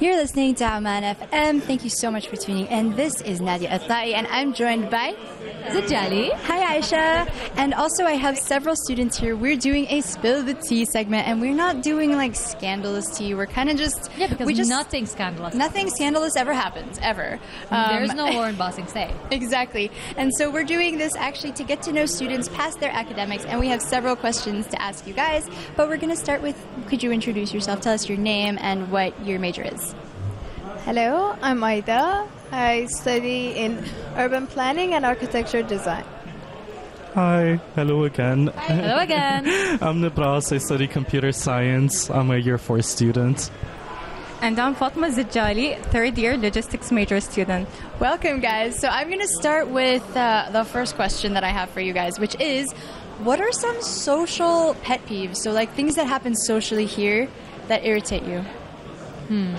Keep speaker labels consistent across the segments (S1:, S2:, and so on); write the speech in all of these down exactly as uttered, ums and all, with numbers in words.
S1: You're listening to Aman F M. Thank you so much for tuning in. This is Nadia Atai, and I'm joined by
S2: Zijali.
S1: Hi, Aisha. And also, I have several students here. We're doing a Spill the Tea segment, and we're not doing like scandalous tea. We're kind of just
S2: Yeah, because
S1: we just,
S2: nothing scandalous.
S1: Nothing scandalous ever happens, ever. Um,
S2: There's no war in Bossing Say.
S1: Exactly. And so we're doing this actually to get to know students past their academics, and we have several questions to ask you guys. But we're going to start with, could you introduce yourself? Tell us your name and what your major is.
S3: Hello, I'm Aida. I study in urban planning and architecture design.
S4: Hi, hello again.
S2: Hello again.
S4: I'm Nibras. I study computer science. I'm a year four student.
S5: And I'm Fatma Zijali, third year logistics major student.
S1: Welcome, guys. So I'm going to start with uh, the first question that I have for you guys, which is, what are some social pet peeves? So like things that happen socially here that irritate you?
S2: Hmm.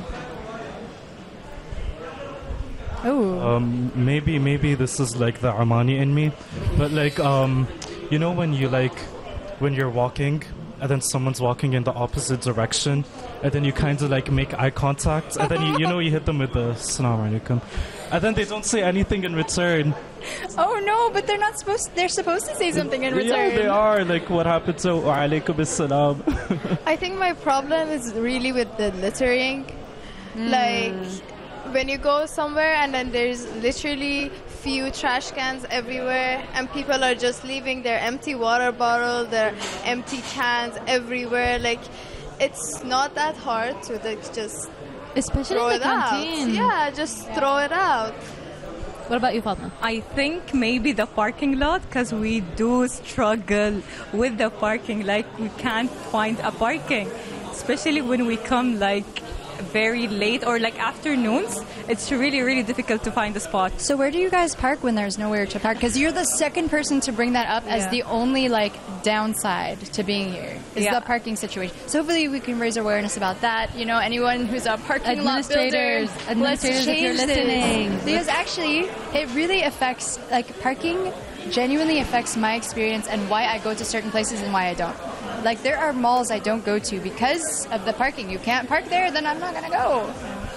S1: Oh.
S4: Um, maybe, maybe this is like the Amani in me, but like, um, you know, when you like, when you're walking, and then someone's walking in the opposite direction, and then you kind of like make eye contact, and then you, you know, you hit them with the Assalamu alaikum, and then they don't say anything in return.
S1: Oh no, but they're not supposed. They're supposed to say something in return.
S4: Yeah, they are. Like, what happened to wa alaikum assalam?
S3: I think my problem is really with the littering.
S1: Mm.
S3: Like, when you go somewhere and then there's literally few trash cans everywhere and people are just leaving their empty water bottle, their empty cans everywhere. Like, it's not that hard to like just
S2: Especially
S3: throw
S2: in the
S3: it out.
S2: canteen.
S3: Yeah, just throw it out.
S2: What about you, Fatma?
S5: I think maybe the parking lot, because we do struggle with the parking. Like, we can't find a parking, especially when we come like very late or like afternoons. It's really, really difficult to find a spot.
S1: So where do you guys park when there's nowhere to park? Because you're the second person to bring that up as
S5: Yeah.
S1: the only like downside to being here is
S5: Yeah.
S1: the parking situation. So hopefully we can raise awareness about that. You know, anyone who's a parking lot builder,
S2: Administrators,
S1: let's
S2: administrators, if you're
S1: change
S2: listening.
S1: this. Because actually, it really affects like parking. Genuinely affects my experience and why I go to certain places and why I don't. Like, there are malls I don't go to because of the parking. You can't park there, then I'm not gonna go.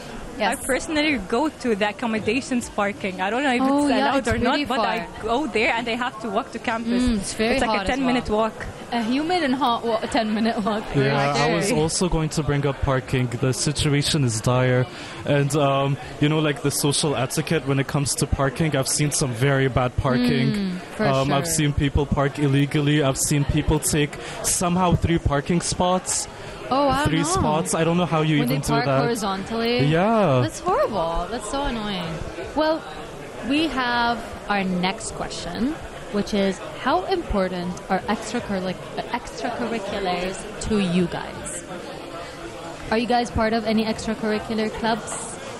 S5: I
S1: Yes.
S5: personally go to the accommodations parking. I don't know if
S2: Oh,
S5: it's
S2: yeah,
S5: allowed
S2: it's
S5: or
S2: really
S5: not, but
S2: far.
S5: I go there and I have to walk to campus.
S2: Mm, it's very
S5: It's like
S2: hot
S5: a
S2: as
S5: ten minute
S2: well.
S5: walk.
S2: A humid and hot wa- ten minute walk.
S4: Yeah, I was
S2: Okay.
S4: also going to bring up parking. The situation is dire. And, um, you know, like the social etiquette when it comes to parking, I've seen some very bad parking.
S2: Mm, for
S4: um, I've
S2: sure.
S4: seen people park illegally. I've seen people take somehow three parking spots.
S2: Oh, I don't
S4: three
S2: know.
S4: spots. I don't know how you
S2: When they
S4: even do
S2: park
S4: that.
S2: horizontally.
S4: Yeah.
S2: That's horrible. That's so annoying. Well, we have our next question, which is, how important are extracurric- extracurriculars to you guys? Are you guys part of any extracurricular clubs?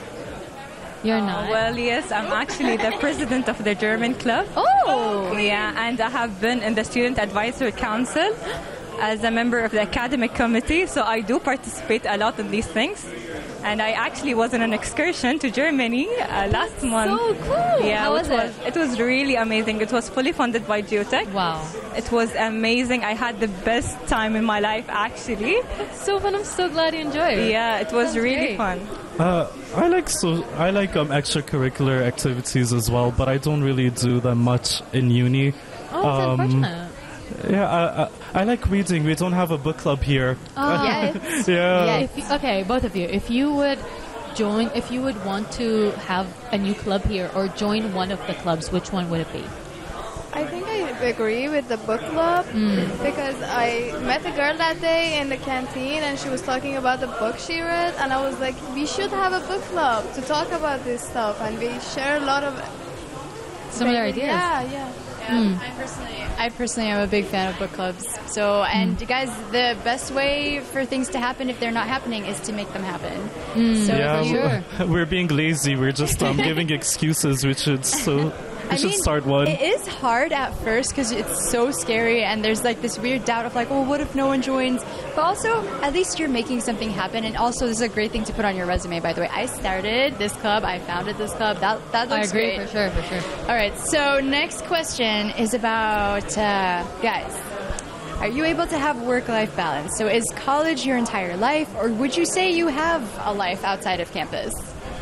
S2: You're not.
S5: Well, yes, I'm actually the president of the German club.
S2: Oh!
S5: Yeah, and I have been in the Student Advisory Council as a member of the academic committee, so I do participate a lot in these things. And I actually was on an excursion to Germany uh, last month.
S2: So cool!
S5: Yeah,
S2: How
S5: which
S2: was it?
S5: It was really amazing. It was fully funded by Geotech.
S2: Wow.
S5: It was amazing. I had the best time in my life, actually.
S2: So fun. I'm so glad you enjoyed it.
S5: Yeah, it was
S2: Sounds
S5: really
S2: great.
S5: fun.
S4: Uh, I like so I like um, extracurricular activities as well, but I don't really do them much in uni.
S2: Oh, it's
S4: Um,
S2: unfortunate.
S4: Yeah, I, I, I like reading. We don't have a book club here.
S2: Oh.
S1: Yes.
S4: Yeah.
S2: If you, okay, both of you, if you would join, if you would want to have a new club here or join one of the clubs, which one would it be?
S3: I think I agree with the book club because I met a girl that day in the canteen and she was talking about the book she read and I was like, we should have a book club to talk about this stuff and we share a lot of
S2: Similar
S3: things.
S2: ideas.
S3: Yeah, yeah.
S1: Yeah, I personally, I personally am a big fan of book clubs. So, and guys, the best way for things to happen if they're not happening is to make them happen. So
S4: Yeah,
S1: if you,
S2: sure.
S4: we're being lazy. We're just um, giving excuses. We should so we
S1: I
S4: should
S1: mean,
S4: start one.
S1: it is hard at first because it's so scary and there's like this weird doubt of like, oh, what if no one joins? But also, at least you're making something happen. And also, this is a great thing to put on your resume, by the way. I started this club. I founded this club. That, that
S2: I
S1: looks
S2: agree
S1: great.
S2: for sure, for sure.
S1: All right, so next question is about, uh, guys, are you able to have work-life balance? So is college your entire life, or would you say you have a life outside of campus?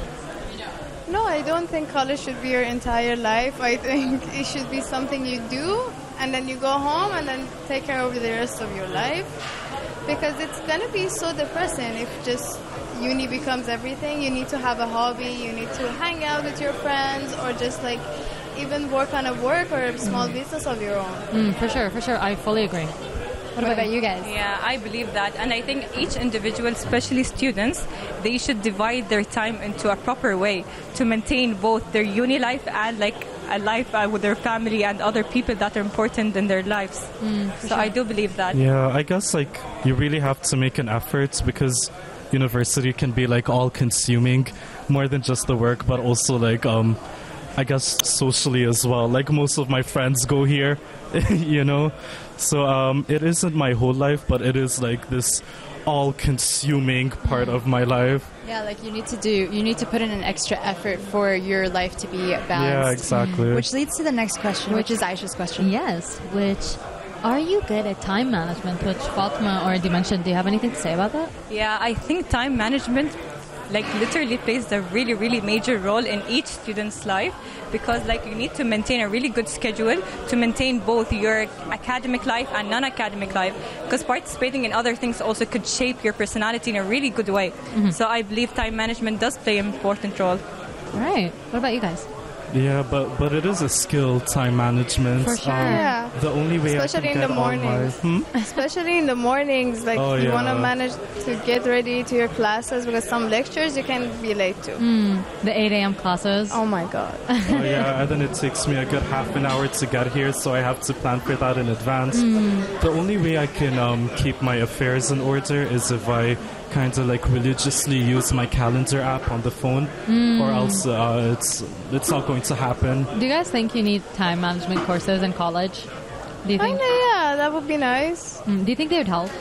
S3: No, I don't think college should be your entire life. I think it should be something you do, and then you go home and then take care of the rest of your life. Because it's going to be so depressing if just uni becomes everything. You need to have a hobby, you need to hang out with your friends, or just like even work on a work or a small business of your own.
S2: Mm, for sure, for sure. I fully agree.
S1: What about you guys?
S5: Yeah, I believe that. And I think each individual, especially students, they should divide their time into a proper way to maintain both their uni life and like a life uh, with their family and other people that are important in their lives.
S2: Mm,
S5: so sure. I do believe that.
S4: Yeah, I guess like you really have to make an effort because university can be like all consuming more than just the work, but also like um I guess socially as well. Like most of my friends go here, you know. So um, it isn't my whole life, but it is like this all-consuming part of my life.
S1: Yeah, like you need to do, you need to put in an extra effort for your life to be balanced.
S4: Yeah, exactly.
S1: Which leads to the next question, which is Aisha's question.
S2: Yes, which, are you good at time management? Which Fatma already mentioned. Do you have anything to say about that?
S5: Yeah, I think time management like literally plays a really really major role in each student's life, because like you need to maintain a really good schedule to maintain both your academic life and non-academic life, because participating in other things also could shape your personality in a really good way. Mm-hmm. So I believe time management does play an important role.
S2: Right. What about you guys?
S4: Yeah, but but it is a skill, time management.
S2: For sure.
S3: Um, yeah.
S4: The only way
S3: Especially
S4: I can
S3: in
S4: get
S3: the
S4: all my...
S3: mornings.
S4: Hmm?
S3: Especially in the mornings, like
S4: Oh,
S3: you
S4: yeah.
S3: want to manage to get ready to your classes, because some lectures you can be late to.
S2: Mm, the eight a.m. classes.
S3: Oh my god.
S4: Oh yeah, and then it takes me a good half an hour to get here, so I have to plan for that in advance.
S2: Mm.
S4: The only way I can um, keep my affairs in order is if I kind of like religiously use my calendar app on the phone,
S2: Mm.
S4: or else uh, it's it's not going to happen.
S2: Do you guys think you need time management courses in college? Do you think?
S3: Kinda, yeah, that would be nice.
S2: Mm, do you think they would help?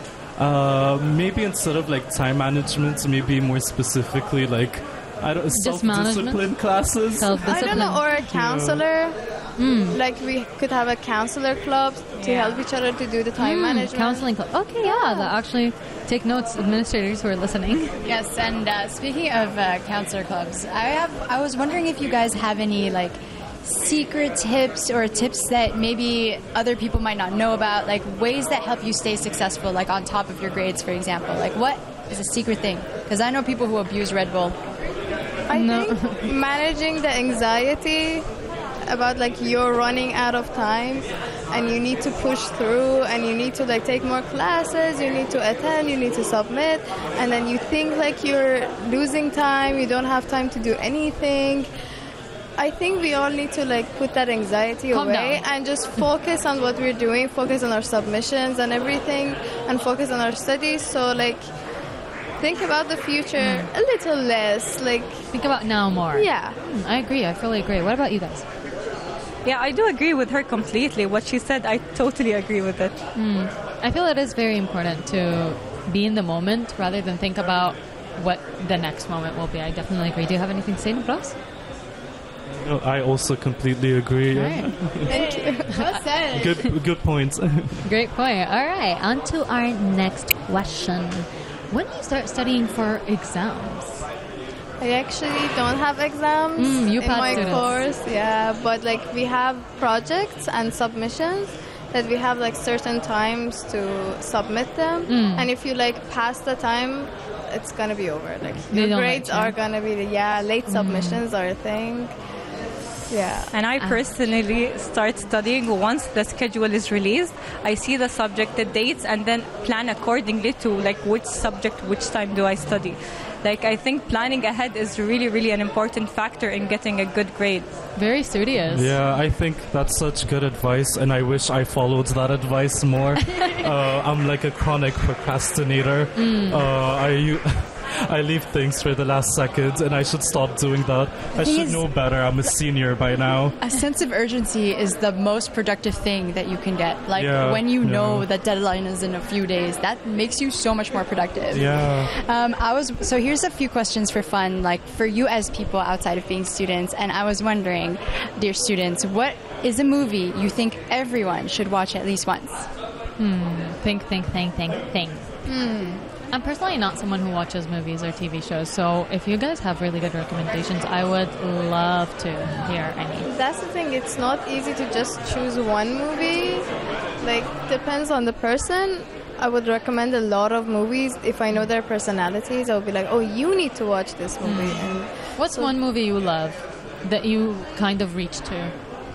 S4: Uh, maybe instead of like time management, maybe more specifically like I don't
S2: Just
S4: self-discipline
S2: management?
S4: classes.
S3: I
S2: Self-discipline.
S3: don't know, or a counselor.
S2: Mm.
S3: Like we could have a counselor club to
S5: Yeah.
S3: help each other to do the time
S2: Mm,
S3: management.
S2: counseling club. Okay, yeah, that actually take notes, administrators who are listening.
S1: Yes, and uh, speaking of uh, counselor clubs, I have. I was wondering if you guys have any like secret tips or tips that maybe other people might not know about, like ways that help you stay successful, like on top of your grades, for example. Like what is a secret thing? Because I know people who abuse Red Bull.
S3: I
S2: No.
S3: think managing the anxiety about like you're running out of time and you need to push through and you need to like take more classes, you need to attend, you need to submit, and then you think like you're losing time, you don't have time to do anything. I think we all need to like put that anxiety
S2: Calm
S3: away
S2: down.
S3: and just focus on what we're doing, focus on our submissions and everything, and focus on our studies. So like think about the future a little less, like
S2: Think about now more.
S3: yeah.
S2: Mm, I agree. I fully agree. What about you guys?
S5: Yeah, I do agree with her completely. What she said, I totally agree with it.
S2: Mm, I feel it is very important to be in the moment rather than think about what the next moment will be. I definitely agree. Do you have anything to say, Nibras?
S4: No, I also completely agree.
S2: Right.
S3: Thank you. Well said.
S4: Good good point.
S2: Great point. All right, on to our next question. When do you start studying for exams?
S3: I actually don't have exams
S2: Mm,
S3: in
S2: UPath
S3: my
S2: students.
S3: course, yeah, but like we have projects and submissions that we have like certain times to submit them,
S2: Mm.
S3: and if you like pass the time, it's gonna be over. Like
S2: They
S3: your
S2: don't
S3: grades
S2: let you.
S3: are gonna be yeah, late submissions are a thing. Yeah.
S5: And I personally start studying once the schedule is released. I see the subject, the dates, and then plan accordingly to like which subject, which time do I study. Like I think planning ahead is really, really an important factor in getting a good grade.
S2: Very studious.
S4: Yeah, I think that's such good advice, and I wish I followed that advice more. uh, I'm like a chronic procrastinator.
S2: Mm.
S4: Uh, I u- I leave things for the last second, and I should stop doing that. I
S1: thing
S4: should
S1: is-
S4: know better. I'm a senior by now.
S1: A sense of urgency is the most productive thing that you can get. Like
S4: Yeah,
S1: when you know
S4: yeah.
S1: that deadline is in a few days, that makes you so much more productive.
S4: Yeah.
S1: Um, I was so here's a few questions for fun, like for you as people outside of being students. And I was wondering, dear students, what is a movie you think everyone should watch at least once?
S2: Think, think, think, think, think. I'm personally not someone who watches movies or T V shows, so if you guys have really good recommendations, I would love to hear any.
S3: That's the thing. It's not easy to just choose one movie. Like, depends on the person. I would recommend a lot of movies. If I know their personalities, I'll be like, oh, you need to watch this movie. And
S2: What's
S3: so-
S2: one movie you love that you kind of reach to?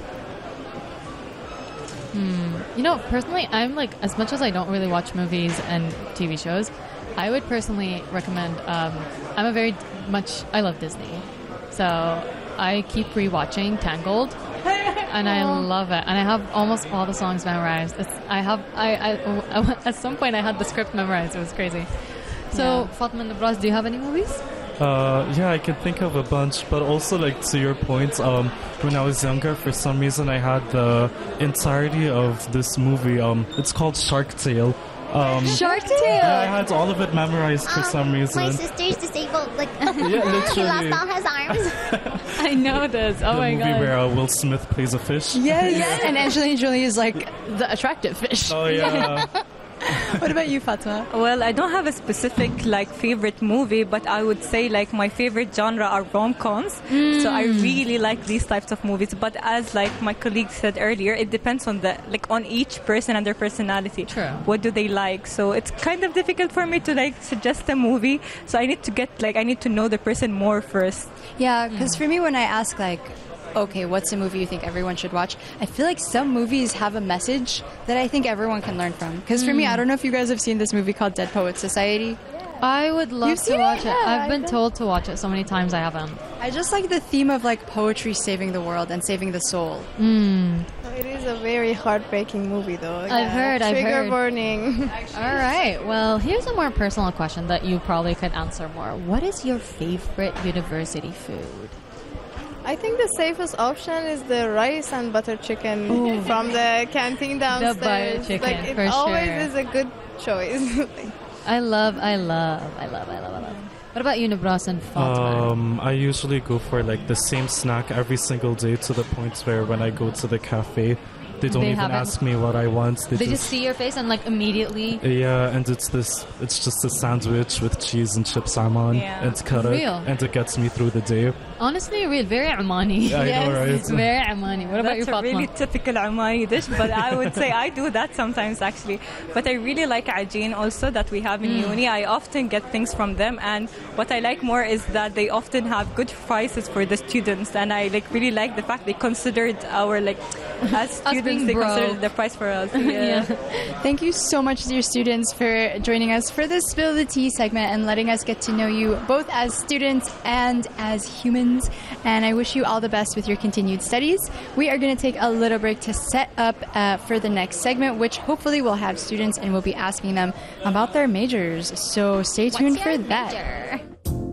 S2: Hmm. You know, personally, I'm like, as much as I don't really watch movies and T V shows, I would personally recommend, um, I'm a very much, I love Disney. So I keep rewatching Tangled. And I love it. And I have almost all the songs memorized. It's, I have, I, I, at some point I had the script memorized. It was crazy. So,
S1: Yeah.
S2: Fatima and Nabraz, do you have any movies?
S4: Uh, yeah, I can think of a bunch, but also like to your point, um, when I was younger, for some reason I had the entirety of this movie. Um, it's called Shark Tale. Um,
S1: Shark
S4: yeah, I
S1: Tale.
S4: had all of it memorized for some reason.
S6: My sister's disabled. Like,
S4: Yeah,
S6: he lost
S4: literally.
S6: all his arms.
S2: I know this. Oh
S4: the
S2: my
S4: movie
S2: god.
S4: where uh, Will Smith plays a fish.
S1: Yes. And Angelina Jolie is like the attractive fish.
S4: Oh yeah.
S1: What about you, Fatma?
S5: Well, I don't have a specific like favorite movie, but I would say like my favorite genre are rom-coms. So I really like these types of movies. But as like my colleague said earlier, it depends on the like on each person and their personality.
S2: True.
S5: What do they like? So it's kind of difficult for me to like suggest a movie. So I need to get like I need to know the person more first.
S1: Yeah, because for me, when I ask, like, okay, what's a movie you think everyone should watch? I feel like some movies have a message that I think everyone can learn from. Because for me, I don't know if you guys have seen this movie called Dead Poets Society.
S2: I would love
S1: You've
S2: to
S1: seen it?
S2: watch it.
S1: Yeah,
S2: I've
S1: I
S2: been
S1: bet.
S2: told to watch it so many times I haven't.
S1: I just like the theme of like poetry saving the world and saving the soul.
S3: It is a very heartbreaking movie, though.
S2: I've heard, I've
S3: Trigger
S2: heard.
S3: warning.
S2: All right. Well, here's a more personal question that you probably could answer more. What is your favorite university food?
S3: I think the safest option is the rice and butter chicken from the canteen downstairs.
S2: butter chicken,
S3: like, it
S2: for
S3: always
S2: sure.
S3: is a good choice.
S2: I love, I love, I love, I love, I love. What about you, Nabras and Fatima?
S4: Um, I usually go for like the same snack every single day to the point where when I go to the cafe, they don't
S2: They
S4: even
S2: haven't-
S4: ask me what I want. They,
S2: they
S4: just,
S2: just see your face and like immediately.
S4: yeah, and it's this. It's just a sandwich with cheese and chips salmon
S5: Yeah.
S4: and curry,
S2: Real.
S4: and it gets me through the day.
S2: Honestly, real, very Omani.
S4: I know, right?
S2: Very Omani. What about
S5: That's
S2: you,
S5: a
S2: Fatima?
S5: really typical Omani dish, but I would say I do that sometimes actually. But I really like ajeen also that we have in uni. I often get things from them, and what I like more is that they often have good prices for the students, and I like really like the fact they considered our like as
S2: being
S5: students they
S2: broke.
S5: considered the price for us. Yeah.
S1: Thank you so much, dear students, for joining us for this Spill the Tea segment and letting us get to know you both as students and as humans. And I wish you all the best with your continued studies. We are going to take a little break to set up uh, for the next segment, which hopefully will have students and we'll be asking them about their majors. So stay tuned
S6: What's
S1: for
S6: your
S1: that.
S6: major?